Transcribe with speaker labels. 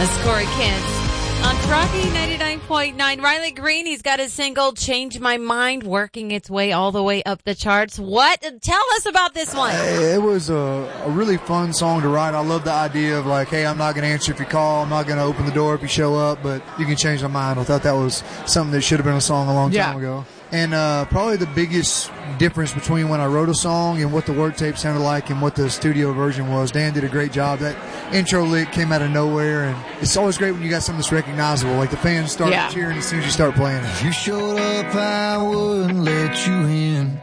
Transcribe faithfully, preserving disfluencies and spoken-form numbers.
Speaker 1: That's Corey Kent on Rocky ninety-nine point nine. Riley Green, he's got his single Change My Mind working its way all the way up the charts. What? Tell us about this one.
Speaker 2: It was a, a really fun song to write. I love the idea of like, hey, I'm not going to answer if you call. I'm not going to open the door if you show up, but you can change my mind. I thought that was something that should have been a song a long
Speaker 3: Yeah.
Speaker 2: time ago. And uh, probably the biggest difference between when I wrote a song and what the work tape sounded like and what the studio version was, Dan did a great job. That intro lick came out of nowhere, and it's always great when you got something that's recognizable. Like the fans start
Speaker 3: Yeah.
Speaker 2: cheering as soon as you start playing it.
Speaker 4: If you showed up, I wouldn't let you in.